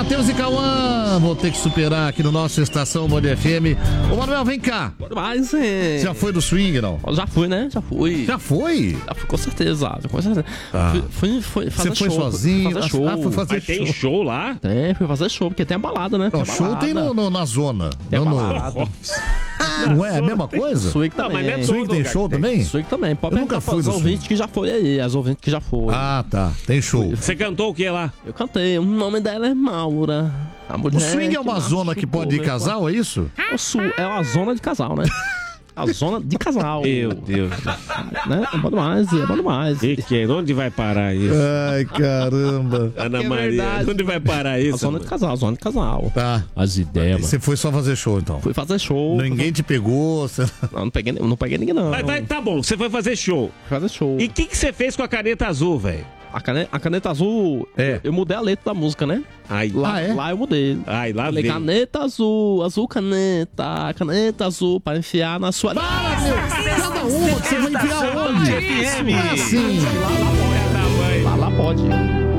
Matheus e Cauã, vou ter que superar aqui no nosso Estação Band FM. Ô, Manuel, vem cá. Mas, Já foi do swing, não? Já fui, né? Já fui. Já foi? Já fui, com certeza. Fui fazer Você foi show. sozinho? Fazer show. Foi fazer show. Tem show lá? Tem, fui fazer show, porque tem a balada, né? Não, tem show balada. tem na zona. Tem Não, balada. não é a mesma coisa? Swing também. mas não é Swing tem show também? Swing também. Pode Eu nunca perguntar fui pros do ouvintes swing. que já foi aí, as ouvintes que já foi. Ah, tá. Tem show. Você cantou o que lá? Eu cantei, o nome dela é Maura. A mulher O swing é uma zona que pode ir ir casal, é isso? É uma zona de casal, né? A zona de casal. Meu Deus. Né? É bom demais, é bom demais. Que é? Onde vai parar isso? Ai, caramba. Ana é Maria, verdade. onde vai parar A isso? zona de casal, a zona de casal. Tá. As ideias, mano. Você foi só fazer show, então? Fui fazer show. Ninguém te pegou? Você... Não peguei ninguém, não. Tá bom, você foi fazer show. Fui fazer show. E o que você fez com a caneta azul, velho? A caneta azul, eu mudei a letra da música, né? Ai, Lá eu mudei. Ai, lá Falei, vem. caneta azul, azul caneta azul, pra enfiar na sua... Para, meu! Cada uma que você vai enviar onde? FM. Sim. Lá pode.